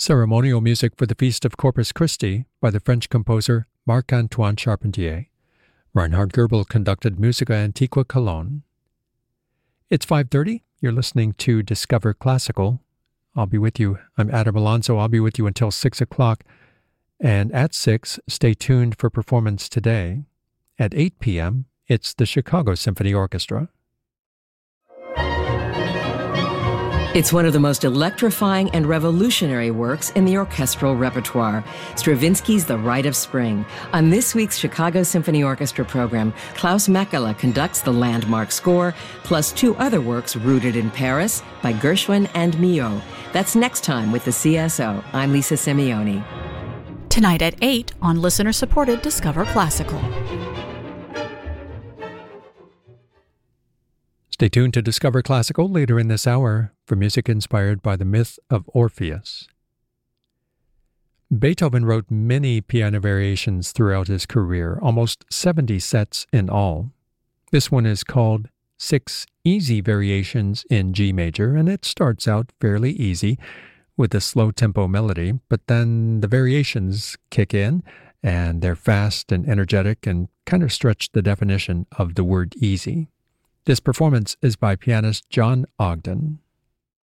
Ceremonial music for the Feast of Corpus Christi by the French composer Marc-Antoine Charpentier. Reinhard Goebel conducted Musica Antiqua Cologne. It's 5:30. You're listening to Discover Classical. I'll be with you. I'm Adam Alonso. I'll be with you until 6 o'clock. And at 6, stay tuned for performance today. At 8 p.m., it's the Chicago Symphony Orchestra. It's one of the most electrifying and revolutionary works in the orchestral repertoire, Stravinsky's The Rite of Spring. On this week's Chicago Symphony Orchestra program, Klaus Mäkelä conducts the landmark score, plus 2 other works rooted in Paris by Gershwin and Milhaud. That's next time with the CSO. I'm Lisa Simeoni. Tonight at 8 on listener-supported Discover Classical. Stay tuned to Discover Classical later in this hour for music inspired by the myth of Orpheus. Beethoven wrote many piano variations throughout his career, almost 70 sets in all. This one is called 6 Easy Variations in G Major, and it starts out fairly easy with a slow tempo melody, but then the variations kick in, and they're fast and energetic and kind of stretch the definition of the word easy. This performance is by pianist John Ogden.